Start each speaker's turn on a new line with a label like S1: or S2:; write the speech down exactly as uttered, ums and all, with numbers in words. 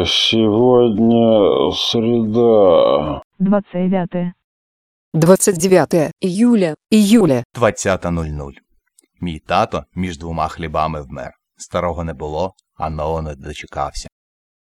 S1: Сегодня среда.
S2: двадцать девятое.
S3: двадцять дев'яте июля. Июля.
S4: двадцята нуль нуль. Мій тато між двома хлібами вмер. Старого не було, а нового не дочекався.